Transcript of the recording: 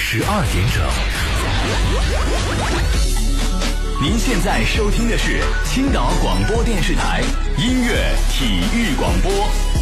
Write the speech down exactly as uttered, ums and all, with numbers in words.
十二点整。您现在收听的是青岛广播电视台音乐体育广播。